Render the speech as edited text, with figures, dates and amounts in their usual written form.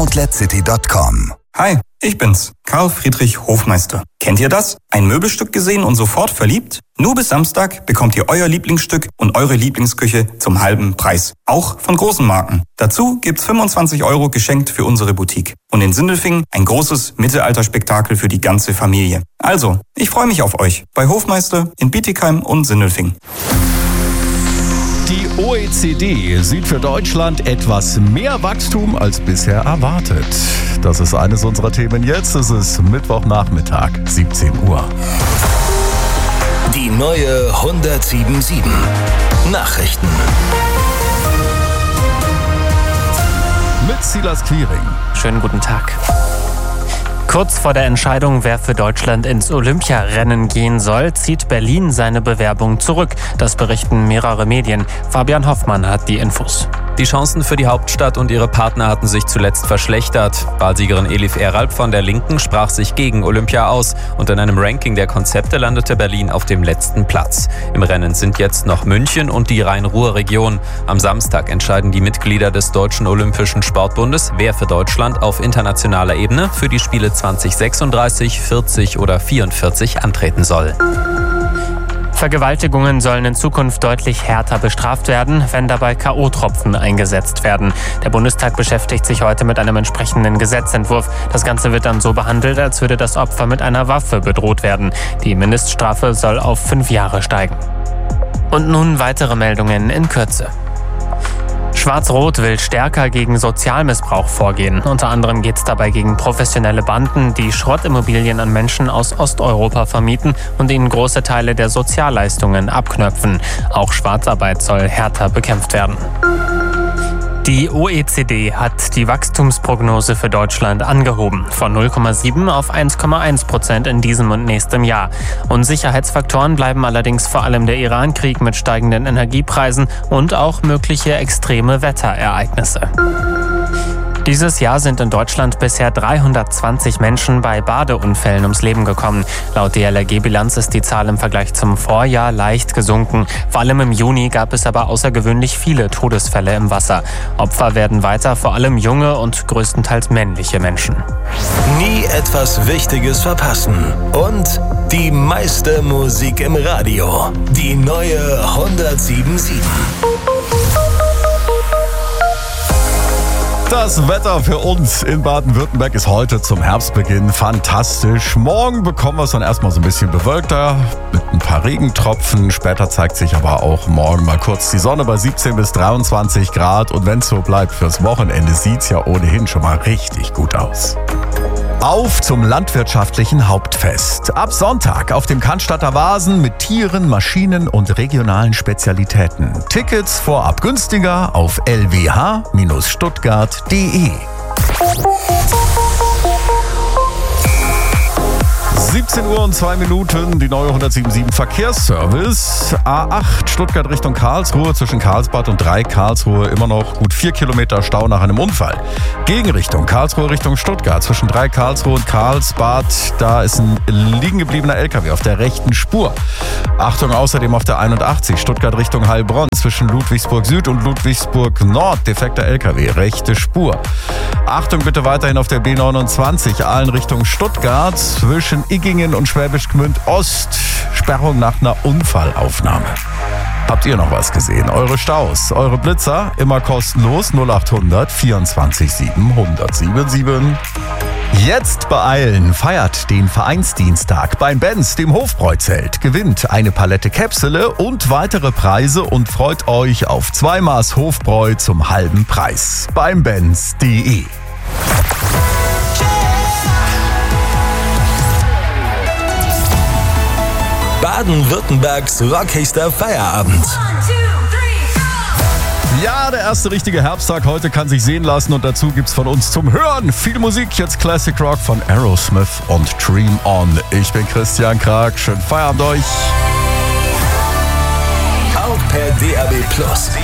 outletcity.com. Hi, ich bin's, Karl Friedrich Hofmeister. Kennt ihr das? Ein Möbelstück gesehen und sofort verliebt? Nur bis Samstag bekommt ihr euer Lieblingsstück und eure Lieblingsküche zum halben Preis. Auch von großen Marken. Dazu gibt's 25 € geschenkt für unsere Boutique. Und in Sindelfingen ein großes Mittelalterspektakel für die ganze Familie. Also, ich freue mich auf euch bei Hofmeister in Bietigheim und Sindelfingen. Die OECD sieht für Deutschland etwas mehr Wachstum als bisher erwartet. Das ist eines unserer Themen jetzt. Es ist Mittwochnachmittag, 17 Uhr. Die neue 107.7 Nachrichten. Mit Silas Quiring. Schönen guten Tag. Kurz vor der Entscheidung, wer für Deutschland ins Olympiarennen gehen soll, zieht Berlin seine Bewerbung zurück. Das berichten mehrere Medien. Fabian Hoffmann hat die Infos. Die Chancen für die Hauptstadt und ihre Partner hatten sich zuletzt verschlechtert. Wahlsiegerin Elif Eralp von der Linken sprach sich gegen Olympia aus und in einem Ranking der Konzepte landete Berlin auf dem letzten Platz. Im Rennen sind jetzt noch München und die Rhein-Ruhr-Region. Am Samstag entscheiden die Mitglieder des Deutschen Olympischen Sportbundes, wer für Deutschland auf internationaler Ebene für die Spiele 2036, 40 oder 44 antreten soll. Vergewaltigungen sollen in Zukunft deutlich härter bestraft werden, wenn dabei K.O.-Tropfen eingesetzt werden. Der Bundestag beschäftigt sich heute mit einem entsprechenden Gesetzentwurf. Das Ganze wird dann so behandelt, als würde das Opfer mit einer Waffe bedroht werden. Die Mindeststrafe soll auf 5 Jahre steigen. Und nun weitere Meldungen in Kürze. Schwarz-Rot will stärker gegen Sozialmissbrauch vorgehen. Unter anderem geht es dabei gegen professionelle Banden, die Schrottimmobilien an Menschen aus Osteuropa vermieten und ihnen große Teile der Sozialleistungen abknöpfen. Auch Schwarzarbeit soll härter bekämpft werden. Die OECD hat die Wachstumsprognose für Deutschland angehoben, von 0,7 auf 1,1% in diesem und nächstem Jahr. Unsicherheitsfaktoren bleiben allerdings vor allem der Iran-Krieg mit steigenden Energiepreisen und auch mögliche extreme Wetterereignisse. Dieses Jahr sind in Deutschland bisher 320 Menschen bei Badeunfällen ums Leben gekommen. Laut DLRG-Bilanz ist die Zahl im Vergleich zum Vorjahr leicht gesunken. Vor allem im Juni gab es aber außergewöhnlich viele Todesfälle im Wasser. Opfer werden weiter vor allem junge und größtenteils männliche Menschen. Nie etwas Wichtiges verpassen. Und die meiste Musik im Radio. Die neue 107.7. Das Wetter für uns in Baden-Württemberg ist heute zum Herbstbeginn fantastisch. Morgen bekommen wir es dann erstmal so ein bisschen bewölkter mit ein paar Regentropfen. Später zeigt sich aber auch morgen mal kurz die Sonne bei 17 bis 23 Grad. Und wenn es so bleibt fürs Wochenende, sieht es ja ohnehin schon mal richtig gut aus. Auf zum landwirtschaftlichen Hauptfest. Ab Sonntag auf dem Cannstatter Wasen mit Tieren, Maschinen und regionalen Spezialitäten. Tickets vorab günstiger auf lwh-stuttgart.de. 17 Uhr und 2 Minuten, die neue 107.7 Verkehrsservice. A8 Stuttgart Richtung Karlsruhe, zwischen Karlsbad und Karlsruhe immer noch gut 4 Kilometer Stau nach einem Unfall. Gegenrichtung Karlsruhe Richtung Stuttgart, zwischen Karlsruhe und Karlsbad, da ist ein liegen gebliebener LKW auf der rechten Spur. Achtung außerdem auf der 81 Stuttgart Richtung Heilbronn, zwischen Ludwigsburg Süd und Ludwigsburg Nord, defekter LKW, rechte Spur. Achtung bitte weiterhin auf der B29, Aalen Richtung Stuttgart, zwischen Iggingen und Schwäbisch Gmünd Ost, Sperrung nach einer Unfallaufnahme. Habt ihr noch was gesehen? Eure Staus, eure Blitzer, immer kostenlos 0800 24 7 177. Jetzt beeilen, feiert den Vereinsdienstag beim Benz, dem Hofbräuzelt, gewinnt eine Palette Käpsele und weitere Preise und freut euch auf 2 Maß Hofbräu zum halben Preis beim Benz.de. Baden-Württembergs rockigster Feierabend. Ja, der erste richtige Herbsttag heute kann sich sehen lassen und dazu gibt's von uns zum Hören viel Musik. Jetzt Classic Rock von Aerosmith und Dream On. Ich bin Christian Krag, schönen Feierabend euch. Auch per DAB+.